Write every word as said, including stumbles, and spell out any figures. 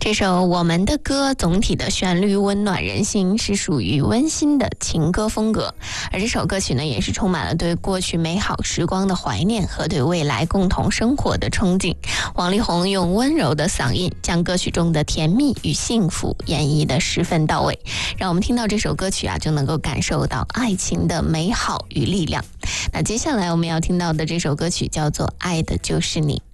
这首《我们的歌》总体的旋律温暖人心，是属于温馨的情歌风格。而这首歌曲呢，也是充满了对过去美好时光的怀念和对未来共同生活的憧憬。王力宏用温柔的嗓音，将歌曲中的甜蜜与幸福演绎得十分到位，让我们听到这首歌曲啊，就能够感受到爱情的美好与力量。那接下来我们要听到的这首歌曲叫做《爱的就是你》。